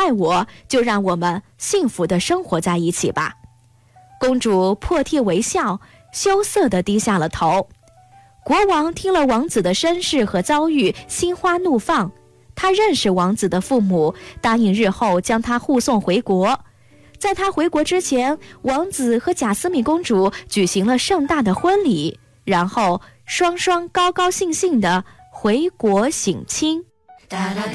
爱我，就让我们幸福地生活在一起吧。公主破涕为笑，羞涩地低下了头。国王听了王子的身世和遭遇，心花怒放。他认识王子的父母，答应日后将他护送回国。在他回国之前，王子和贾斯敏公主举行了盛大的婚礼，然后双双高高兴兴地回国省亲。哒啦哒